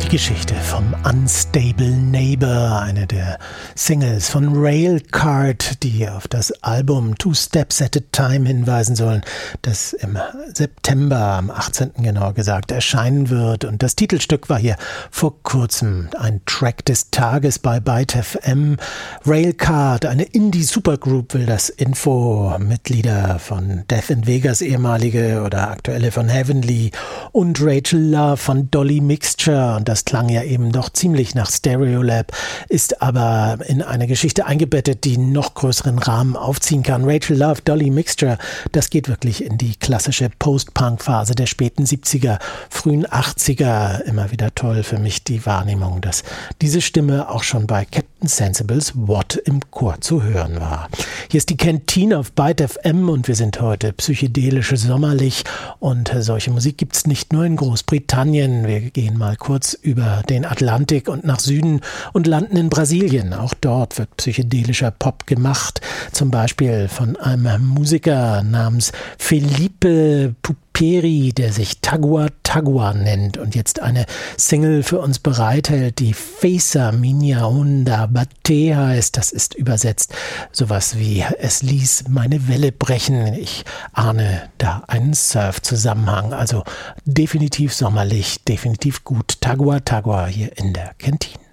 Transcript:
Die Geschichte vom Unstable Neighbor, eine der Singles von Railcard, die auf das Album Two Steps at a Time hinweisen sollen, das im September, am 18. genauer gesagt, erscheinen wird. Und das Titelstück war hier vor kurzem ein Track des Tages bei Byte FM. Railcard, eine Indie-Supergroup, will das Info. Mitglieder von Death in Vegas, ehemalige oder aktuelle von Heavenly, und Rachel Love von Dolly Mixture. Und das klang ja eben doch ziemlich nach Stereolab, ist aber in eine Geschichte eingebettet, die einen noch größeren Rahmen aufziehen kann. Rachel Love, Dolly Mixture, das geht wirklich in die klassische Post-Punk-Phase der späten 70er, frühen 80er. Immer wieder toll für mich die Wahrnehmung, dass diese Stimme auch schon bei Captain Sensibles What im Chor zu hören war. Hier ist die Kantine auf Byte FM und wir sind heute psychedelisch sommerlich, und solche Musik gibt's nicht nur in Großbritannien. Wir gehen mal kurz über den Atlantik und nach Süden und landen in Brasilien. Auch dort wird psychedelischer Pop gemacht, zum Beispiel von einem Musiker namens Felipe Puperi, der sich Tagua Tagua nennt und jetzt eine Single für uns bereithält, die Feza Minha Onda Bate heißt. Das ist übersetzt sowas wie "Es ließ meine Welle brechen". Ich ahne da einen Surf-Zusammenhang, also definitiv sommerlich, definitiv gut. Tagua Tagua hier in der Kantine.